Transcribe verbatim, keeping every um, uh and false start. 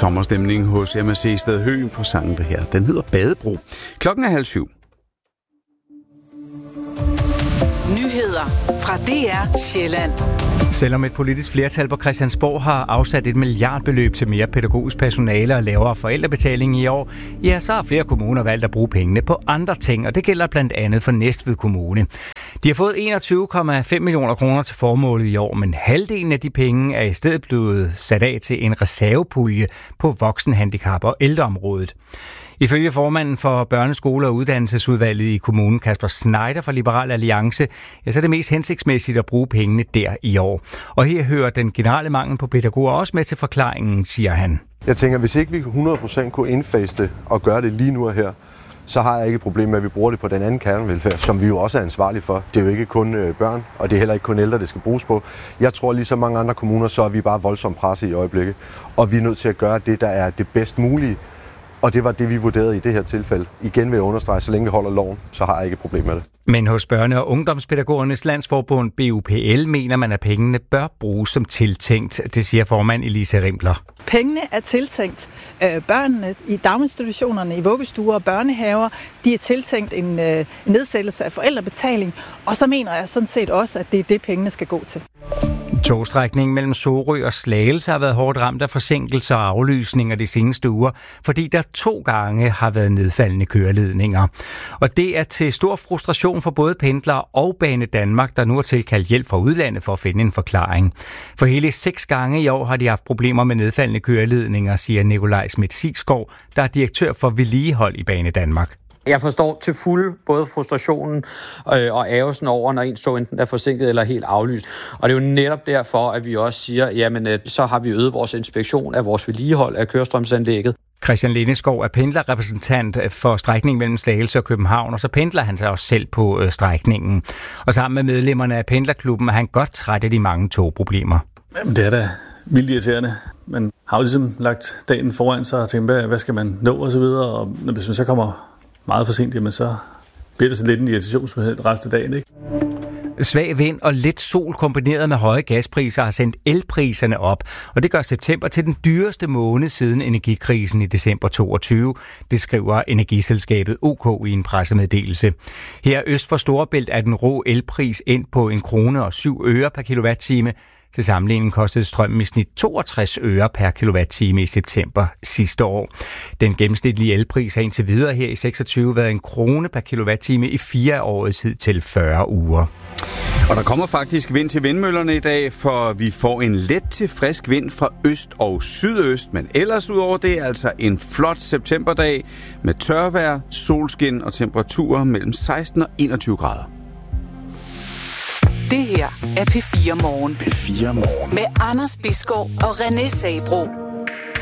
Sommerstemning hos M S C Sted Hø på sangen det her. Den hedder Badebro. Klokken er halv syv. Nyheder fra D R Sjælland. Selvom et politisk flertal på Christiansborg har afsat et milliardbeløb til mere pædagogisk personale og lavere forældrebetaling i år, ja, så har flere kommuner valgt at bruge pengene på andre ting, og det gælder blandt andet for Næstved Kommune. De har fået enogtyve komma fem millioner kroner til formålet i år, men halvdelen af de penge er i stedet blevet sat af til en reservepulje på voksenhandicap og ældreområdet. Ifølge formanden for Børneskole- og Uddannelsesudvalget i kommunen, Kasper Schneider fra Liberal Alliance, ja, så er det mest hensigtsmæssigt at bruge pengene der i år. Og her hører den generelle mangel på pædagoger også med til forklaringen, siger han. Jeg tænker, hvis ikke vi hundrede procent kunne indfase det og gøre det lige nu og her, så har jeg ikke et problem med, at vi bruger det på den anden kernevelfærd, som vi jo også er ansvarlige for. Det er jo ikke kun børn, og det er heller ikke kun ældre, det skal bruges på. Jeg tror, ligesom mange andre kommuner, så er vi bare voldsomt presset i øjeblikket, og vi er nødt til at gøre det, der er det bedst mulige. Og det var det, vi vurderede i det her tilfælde. Igen vil jeg understrege, så længe vi holder loven, så har jeg ikke et problem med det. Men hos Børne- og Ungdomspædagogernes Landsforbund, B U P L, mener man, at pengene bør bruges som tiltænkt. Det siger formand Elise Rimpler. Pengene er tiltænkt øh, børnene i daginstitutionerne, i vuggestuer og børnehaver. De er tiltænkt en øh, nedsættelse af forældrebetaling. Og så mener jeg sådan set også, at det er det, pengene skal gå til. Togstrækningen mellem Sorø og Slagelse har været hårdt ramt af forsinkelser og aflysninger de seneste uger, fordi der to gange har været nedfaldende køreledninger. Og det er til stor frustration for både pendlere og Bane Danmark, der nu har tilkaldt hjælp fra udlandet for at finde en forklaring. For hele seks gange i år har de haft problemer med nedfaldende køreledninger, siger Nikolaj Schmidt-Sigsgaard, der er direktør for vedligehold i Bane Danmark. Jeg forstår til fuld både frustrationen øh, og ærgelsen over, når en så enten er forsinket eller helt aflyst. Og det er jo netop derfor, at vi også siger, jamen øh, så har vi øget vores inspektion af vores vedligehold af kørestrømsanlægget. Christian Lindeskov er pendlerrepræsentant for strækningen mellem Slagelse og København, og så pendler han sig også selv på øh, strækningen. Og sammen med medlemmerne af pendlerklubben er han godt træt af de mange togproblemer. Jamen, det er da vildt irriterende. Man har jo ligesom lagt dagen foran sig og tænkt, hvad, hvad skal man nå og så videre. Og hvis man så kommer meget for sent, jamen så bliver det så lidt en irritationsmoment resten af dagen, ikke? Svag vind og lidt sol kombineret med høje gaspriser har sendt elpriserne op, og det gør september til den dyreste måned siden energikrisen i december toogtyve. Det skriver energiselskabet O K i en pressemeddelelse. Her øst for Storebælt er den rå elpris ind på en krone og syv øre per kilowatt-time. Til sammenligning kostede strømmen i snit toogtres øre per kilowatt-time i september sidste år. Den gennemsnitlige elpris har indtil videre her i seksogtyve været en krone per kilowatt-time i fire af årets tid til fyrre uger. Og der kommer faktisk vind til vindmøllerne i dag, for vi får en let til frisk vind fra øst og sydøst. Men ellers udover det er altså en flot septemberdag med tørvejr, solskin og temperaturer mellem seksten og enogtyve grader. Det her er P fire Morgen. P fire Morgen. Med Anders Bisgaard og René Sabro.